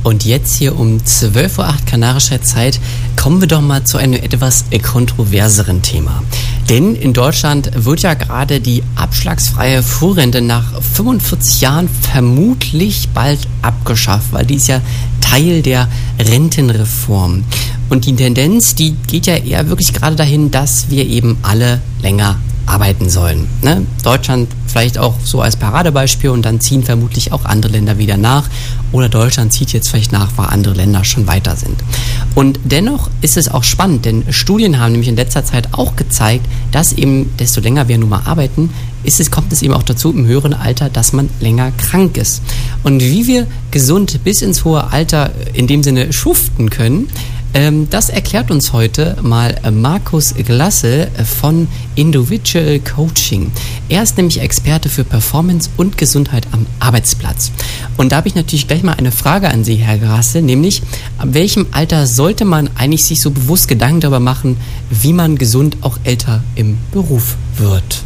Und jetzt hier um 12:08 Uhr kanarischer Zeit kommen wir doch mal zu einem etwas kontroverseren Thema. Denn in Deutschland wird ja gerade die abschlagsfreie Frührente nach 45 Jahren vermutlich bald abgeschafft, weil die ist ja Teil der Rentenreform. Und die Tendenz, die geht ja eher wirklich gerade dahin, dass wir eben alle länger arbeiten sollen. Ne? Deutschland vielleicht auch so als Paradebeispiel und dann ziehen vermutlich auch andere Länder wieder nach oder Deutschland zieht jetzt vielleicht nach, weil andere Länder schon weiter sind. Und dennoch ist es auch spannend, denn Studien haben nämlich in letzter Zeit auch gezeigt, dass eben desto länger wir nun mal arbeiten, kommt es eben auch dazu im höheren Alter, dass man länger krank ist. Und wie wir gesund bis ins hohe Alter in dem Sinne schuften können, das erklärt uns heute mal Markus Glassel von Individual Coaching. Er ist nämlich Experte für Performance und Gesundheit am Arbeitsplatz. Und da habe ich natürlich gleich mal eine Frage an Sie, Herr Glassel, nämlich ab welchem Alter sollte man eigentlich sich so bewusst Gedanken darüber machen, wie man gesund auch älter im Beruf wird?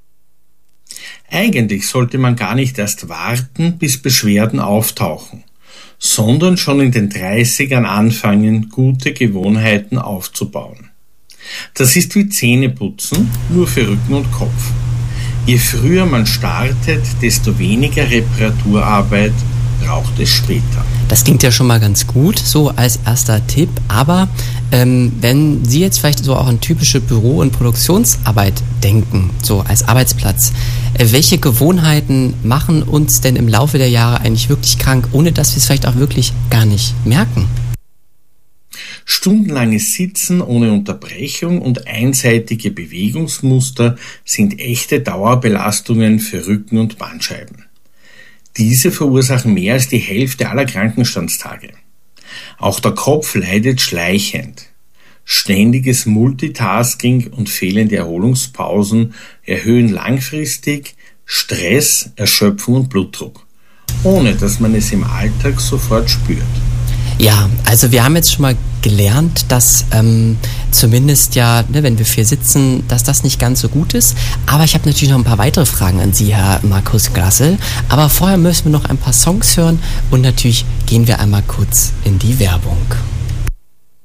Eigentlich sollte man gar nicht erst warten, bis Beschwerden auftauchen, sondern schon in den 30ern anfangen, gute Gewohnheiten aufzubauen. Das ist wie Zähneputzen, nur für Rücken und Kopf. Je früher man startet, desto weniger Reparaturarbeit braucht es später. Das klingt ja schon mal ganz gut, so als erster Tipp, aber wenn Sie jetzt vielleicht so auch an typische Büro- und Produktionsarbeit denken, so als Arbeitsplatz, welche Gewohnheiten machen uns denn im Laufe der Jahre eigentlich wirklich krank, ohne dass wir es vielleicht auch wirklich gar nicht merken? Stundenlanges Sitzen ohne Unterbrechung und einseitige Bewegungsmuster sind echte Dauerbelastungen für Rücken und Bandscheiben. Diese verursachen mehr als die Hälfte aller Krankenstandstage. Auch der Kopf leidet schleichend. Ständiges Multitasking und fehlende Erholungspausen erhöhen langfristig Stress, Erschöpfung und Blutdruck, ohne dass man es im Alltag sofort spürt. Ja, also wir haben jetzt schon mal gelernt, dass zumindest ja, wenn wir viel sitzen, dass das nicht ganz so gut ist. Aber ich habe natürlich noch ein paar weitere Fragen an Sie, Herr Markus Glassel. Aber vorher müssen wir noch ein paar Songs hören und natürlich gehen wir einmal kurz in die Werbung.